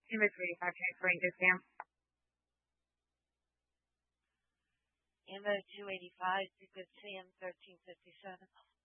Number 285 transferring to Sam. Ammo 285 to good Sam 1357.